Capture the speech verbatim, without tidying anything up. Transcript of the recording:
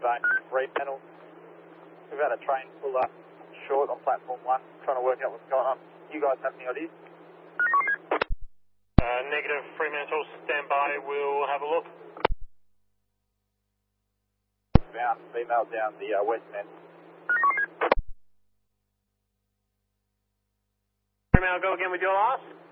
zone Fremantle. We've had a train pull up short on platform one, trying to work out what's going on. You guys have any ideas? Uh, negative, Fremantle, stand by, we'll have a look. Bound, female down the uh, west end. Fremantle, go again with your last.